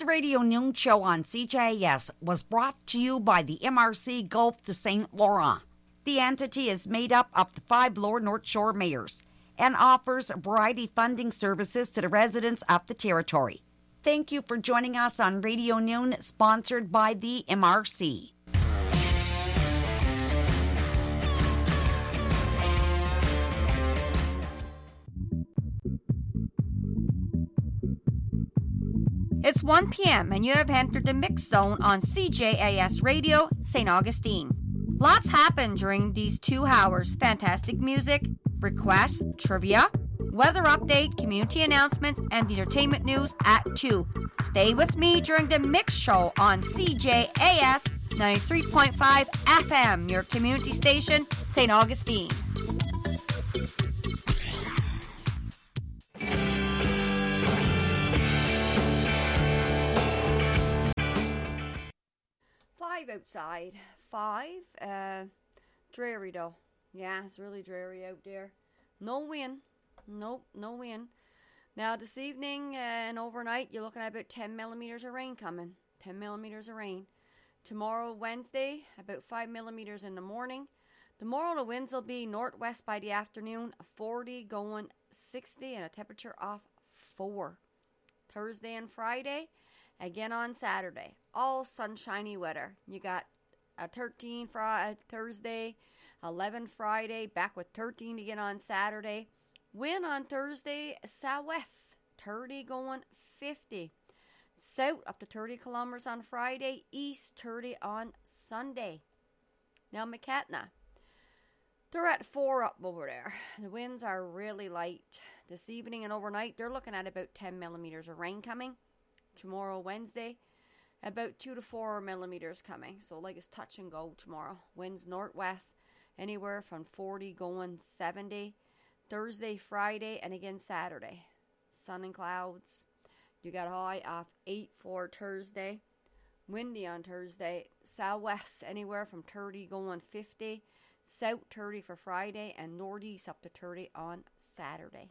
the Radio Noon Show on CJAS was brought to you by the MRC Gulf de St. Laurent. The entity is made up of the 5 Lower North Shore mayors and offers a variety of funding services to the residents of the territory. Thank you for joining us on Radio Noon, sponsored by the MRC. It's 1 p.m. and you have entered the Mix Zone on CJAS Radio, St. Augustine. Lots happen during these 2 hours. Fantastic music, requests, trivia, weather update, community announcements, and the entertainment news at 2. Stay with me during the Mix Show on CJAS 93.5 FM, your community station, St. Augustine. Outside 5 dreary though. Yeah, it's really dreary out there. No wind. Nope, no wind. Now this evening and overnight you're looking at about 10 millimeters of rain coming. 10 millimeters of rain. Tomorrow, Wednesday, about 5 millimeters in the morning. Tomorrow the winds will be northwest by the afternoon, 40 going 60 and a temperature of 4. Thursday and Friday, again on Saturday, all sunshiny weather. You got a 13 Thursday, 11 Friday, back with 13 again on Saturday. Wind on Thursday, southwest, 30 going 50. South up to 30 kilometers on Friday, east 30 on Sunday. Now McCatna, they're at 4 up over there. The winds are really light. This evening and overnight, they're looking at about 10 millimeters of rain coming. Tomorrow, Wednesday, about 2 to 4 millimeters coming. So like it's touch and go tomorrow. Winds northwest, anywhere from 40 going 70. Thursday, Friday, and again Saturday. Sun and clouds. You got a high of 8 for Thursday. Windy on Thursday. Southwest, anywhere from 30 going 50. South 30 for Friday, and northeast up to 30 on Saturday.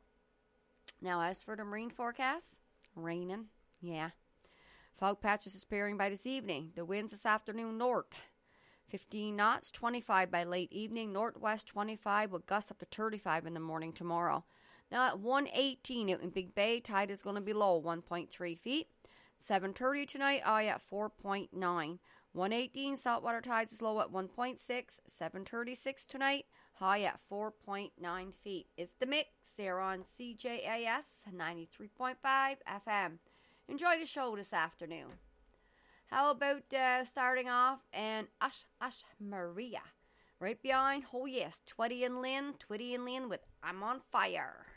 Now as for the marine forecast, raining. Yeah. Fog patches disappearing by this evening. The winds this afternoon north, 15 knots, 25 by late evening. Northwest 25 with gusts up to 35 in the morning tomorrow. Now at 1:18 out in Big Bay, tide is going to be low, 1.3 feet. 7:30 tonight, high at 4.9. 1:18 saltwater tides is low at 1.6. 7:36 tonight, high at 4.9 feet. It's the Mix here on CJAS 93.5 FM. Enjoy the show this afternoon. How about starting off and Ush Maria. Right behind, oh yes, Twitty and Lynn with I'm on Fire.